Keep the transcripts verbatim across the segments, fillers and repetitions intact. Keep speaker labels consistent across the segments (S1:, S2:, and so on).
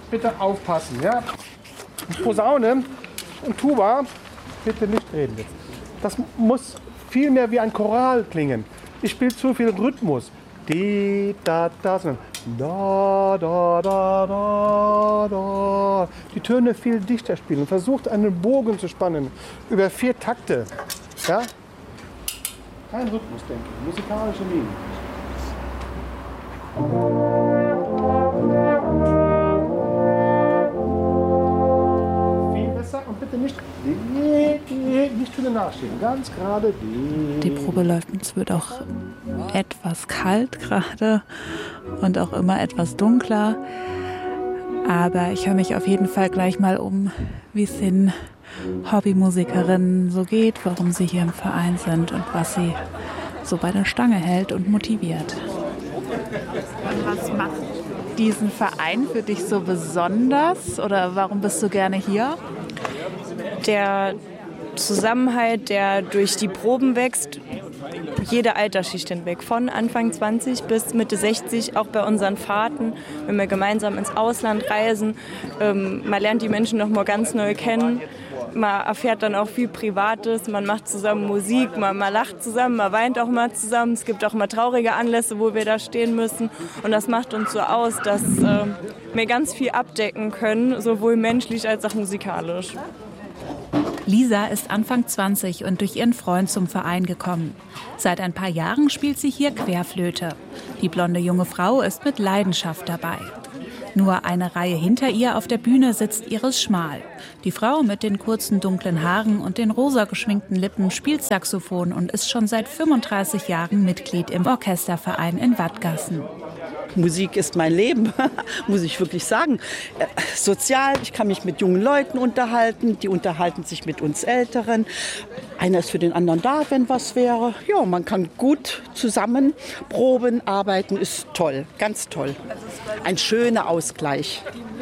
S1: bitte aufpassen. Ja? Posaune und Tuba, bitte nicht reden jetzt. Das muss viel mehr wie ein Choral klingen. Ich spiele zu viel Rhythmus. Die, da, da, da, da, da, da, da. Die Töne viel dichter spielen. Versucht einen Bogen zu spannen über vier Takte. Ja? Kein Rhythmus denken, musikalische Linie. Viel besser und bitte nicht, nicht zu nachschieben. Ganz gerade.
S2: Die Probe läuft, es wird auch etwas kalt gerade und auch immer etwas dunkler. Aber ich höre mich auf jeden Fall gleich mal um, wie es den Hobbymusikerinnen so geht, warum sie hier im Verein sind und was sie so bei der Stange hält und motiviert. Was macht diesen Verein für dich so besonders oder warum bist du gerne hier?
S3: Der Zusammenhalt, der durch die Proben wächst, jede Altersschicht hinweg, von Anfang zwanzig bis Mitte sechzig, auch bei unseren Fahrten, wenn wir gemeinsam ins Ausland reisen. Ähm, man lernt die Menschen noch mal ganz neu kennen. Man erfährt dann auch viel Privates, man macht zusammen Musik, man, man lacht zusammen, man weint auch mal zusammen. Es gibt auch mal traurige Anlässe, wo wir da stehen müssen. Und das macht uns so aus, dass äh, wir ganz viel abdecken können, sowohl menschlich als auch musikalisch.
S2: Lisa ist Anfang zwanzig und durch ihren Freund zum Verein gekommen. Seit ein paar Jahren spielt sie hier Querflöte. Die blonde junge Frau ist mit Leidenschaft dabei. Nur eine Reihe hinter ihr auf der Bühne sitzt Iris Schmal. Die Frau mit den kurzen dunklen Haaren und den rosa geschminkten Lippen spielt Saxophon und ist schon seit fünfunddreißig Jahren Mitglied im Orchesterverein in Wadgassen.
S4: Musik ist mein Leben, muss ich wirklich sagen. Äh, sozial, ich kann mich mit jungen Leuten unterhalten, die unterhalten sich mit uns Älteren. Einer ist für den anderen da, wenn was wäre. Ja, man kann gut zusammen proben, arbeiten, ist toll, ganz toll. Ein schöner Ausgleich.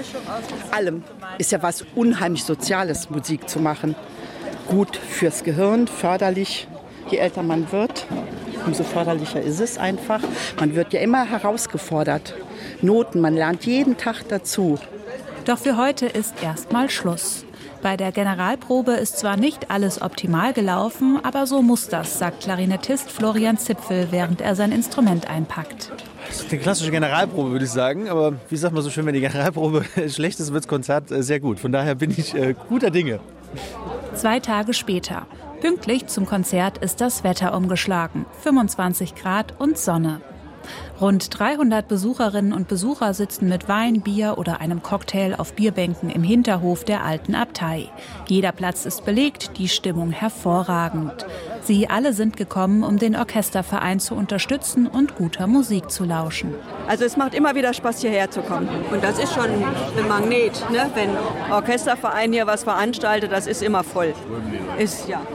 S4: Allem ist ja was unheimlich Soziales, Musik zu machen. Gut fürs Gehirn, förderlich, je älter man wird. Umso förderlicher ist es einfach. Man wird ja immer herausgefordert. Noten, man lernt jeden Tag dazu.
S2: Doch für heute ist erstmal Schluss. Bei der Generalprobe ist zwar nicht alles optimal gelaufen, aber so muss das, sagt Klarinettist Florian Zipfel, während er sein Instrument einpackt.
S5: Das ist eine klassische Generalprobe, würde ich sagen. Aber wie sagt man so schön, wenn die Generalprobe schlecht ist, wird das Konzert sehr gut. Von daher bin ich äh, guter Dinge.
S2: Zwei Tage später. Pünktlich zum Konzert ist das Wetter umgeschlagen. fünfundzwanzig Grad und Sonne. Rund dreihundert Besucherinnen und Besucher sitzen mit Wein, Bier oder einem Cocktail auf Bierbänken im Hinterhof der alten Abtei. Jeder Platz ist belegt, die Stimmung hervorragend. Sie alle sind gekommen, um den Orchesterverein zu unterstützen und guter Musik zu lauschen.
S6: Also es macht immer wieder Spaß, hierher zu kommen. Und das ist schon ein Magnet, ne? Wenn Orchesterverein hier was veranstaltet, das ist immer voll. Ist, ja.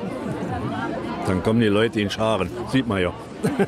S7: Dann kommen die Leute in Scharen, sieht man ja.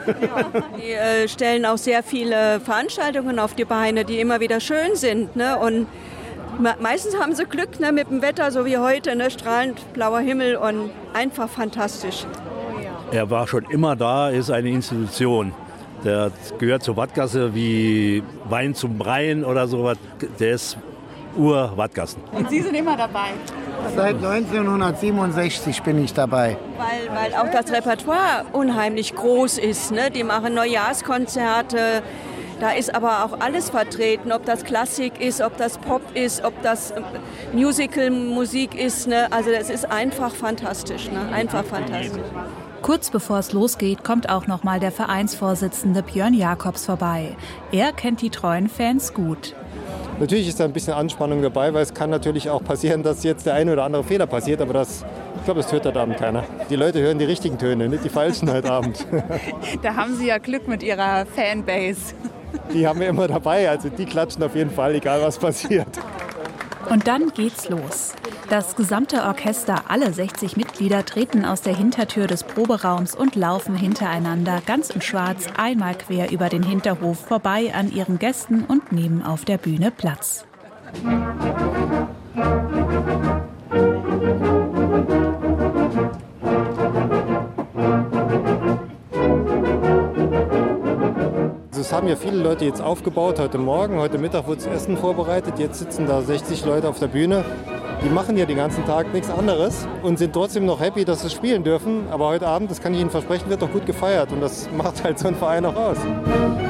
S6: Die äh, stellen auch sehr viele Veranstaltungen auf die Beine, die immer wieder schön sind. Ne? Und me- meistens haben sie Glück, ne, mit dem Wetter, so wie heute, ne? Strahlend blauer Himmel und einfach fantastisch.
S7: Er war schon immer da, ist eine Institution. Der gehört zur Wadgasse wie Wein zum Rhein oder sowas. Der ist Ur-Wadgassen.
S2: Und Sie sind immer dabei?
S8: Seit neunzehnhundertsiebenundsechzig bin ich dabei.
S6: Weil, weil auch das Repertoire unheimlich groß ist. Ne? Die machen Neujahrskonzerte. Da ist aber auch alles vertreten, ob das Klassik ist, ob das Pop ist, ob das Musical-Musik ist. Ne? Also das ist einfach fantastisch. Ne? Einfach fantastisch.
S2: Kurz bevor es losgeht, kommt auch noch mal der Vereinsvorsitzende Björn Jakobs vorbei. Er kennt die treuen Fans gut.
S1: Natürlich ist da ein bisschen Anspannung dabei, weil es kann natürlich auch passieren, dass jetzt der eine oder andere Fehler passiert, aber das, ich glaube, das hört heute Abend keiner. Die Leute hören die richtigen Töne, nicht die falschen heute Abend.
S2: Da haben Sie ja Glück mit Ihrer Fanbase.
S1: Die haben wir immer dabei, also die klatschen auf jeden Fall, egal was passiert.
S2: Und dann geht's los. Das gesamte Orchester, alle sechzig Mitglieder, treten aus der Hintertür des Proberaums und laufen hintereinander, ganz in Schwarz, einmal quer über den Hinterhof vorbei an ihren Gästen und nehmen auf der Bühne Platz.
S1: Es
S9: das haben ja viele Leute jetzt aufgebaut heute Morgen. Heute Mittag wurde das Essen vorbereitet. Jetzt sitzen da sechzig Leute auf der Bühne. Die machen ja den ganzen Tag nichts anderes und sind trotzdem noch happy, dass sie spielen dürfen. Aber heute Abend, das kann ich Ihnen versprechen, wird doch gut gefeiert. Und das macht halt so ein Verein auch aus.